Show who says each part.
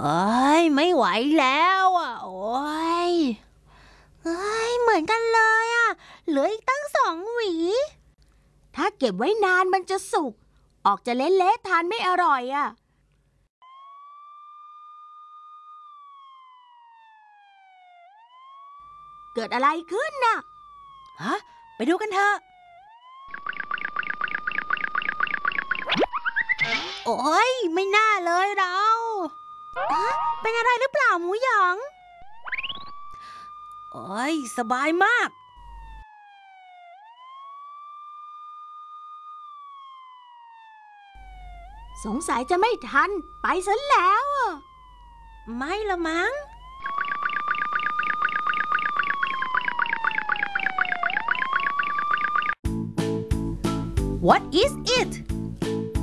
Speaker 1: เอ้ยไม่ไหวแล้วอ่ะโอ้ยเหมือนกันเลยอ่ะเหลืออีกตั้ง2 หวี
Speaker 2: ถ้าเก็บไว้นานมันจะสุกออกจะเละๆทานไม่อร่อยอ่ะเกิดอะไรขึ้นน่ะ
Speaker 1: ฮะไปดูกันเถอะโอ้ยไม่น่าเลยเราเป็นอะไรหรือเปล่าหมูหยองโอ้ยสบายมาก
Speaker 2: สงสัยจะไม่ทันไปซะแล้วอ่ะ
Speaker 1: ไม่ละมั้ง What is it